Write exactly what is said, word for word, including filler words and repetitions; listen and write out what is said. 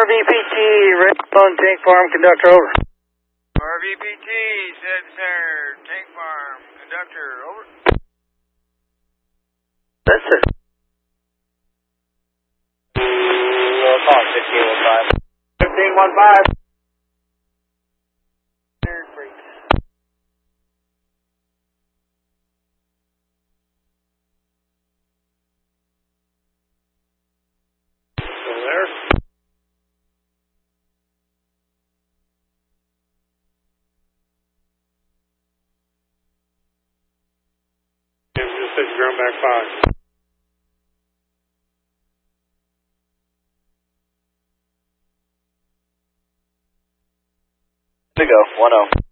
R V P T, Red on Tank Farm, conductor, over. R V P T, said sir, Tank Farm, conductor, over. That's it. We'll call fifteen one five. fifteen one five. Still there? And just said ground back five. To go, one oh.